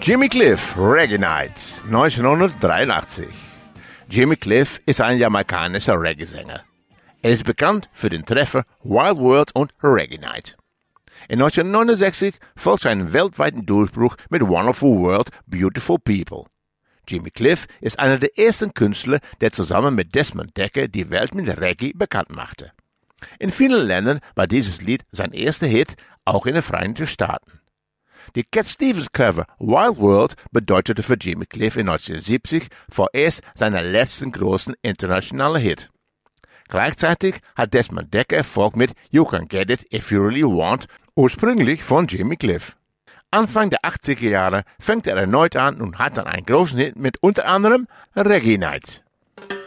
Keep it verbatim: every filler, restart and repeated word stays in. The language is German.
Jimmy Cliff, Reggae Nights, neunzehnhundertdreiundachtzig. Jimmy Cliff ist ein jamaikanischer Reggae-Sänger. Er ist bekannt für den Treffer Wild World und Reggae Night. In neunzehnhundertneunundsechzig folgt seinen weltweiten Durchbruch mit Wonderful World, Beautiful People. Jimmy Cliff ist einer der ersten Künstler, der zusammen mit Desmond Dekker die Welt mit Reggae bekannt machte. In vielen Ländern war dieses Lied sein erster Hit, auch in den Vereinigten Staaten. Die Cat Stevens Cover Wild World bedeutete für Jimmy Cliff in neunzehnhundertsiebzig vorerst seinen letzten großen internationalen Hit. Gleichzeitig hat Desmond Dekker Erfolg mit You Can Get It If You Really Want, ursprünglich von Jimmy Cliff. Anfang der achtziger Jahre fängt er erneut an und hat dann einen großen Hit mit unter anderem Reggae Nights.